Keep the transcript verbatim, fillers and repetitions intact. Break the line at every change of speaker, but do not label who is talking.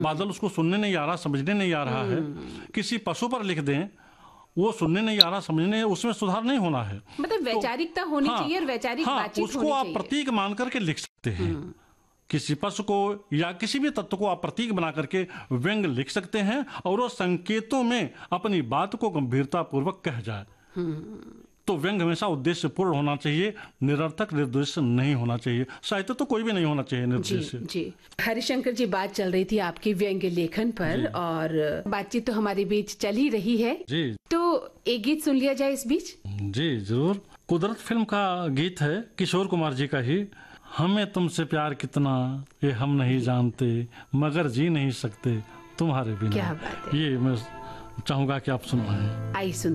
बादल उसको सुनने नहीं आ रहा, समझने नहीं आ रहा है। किसी पशु पर लिख दें, वो सुनने नहीं आ रहा, समझने, उसमें सुधार नहीं होना है।
मतलब वैचारिकता होनी
हाँ,
चाहिए और वैचारिक
हाँ,
बातचीत
उसको
होनी
आप
चाहिए।
प्रतीक मान करके लिख सकते हैं। किसी पशु को या किसी भी तत्व को आप प्रतीक बना करके व्यंग लिख सकते हैं और वो संकेतों में अपनी बात को गंभीरता पूर्वक कह जाए। तो व्यंग हमेशा उद्देश्य पूर्ण होना चाहिए, निरर्थक निर्देश्य नहीं होना चाहिए। साहित्य तो कोई भी नहीं होना चाहिए निर्देश्य।
जी, जी। हरिशंकर जी, बात चल रही थी आपकी व्यंग्य लेखन पर और बातचीत तो हमारे बीच चल ही रही है
जी।
तो एक गीत सुन लिया जाए इस बीच।
जी जरूर। कुदरत फिल्म का गीत है, किशोर कुमार जी का ही। हमें तुमसे प्यार कितना ये हम नहीं जानते, मगर जी नहीं सकते तुम्हारे बिना।
क्या बात है।
ये मैं चाहूंगा कि आप सुन पाएं।
आई सुन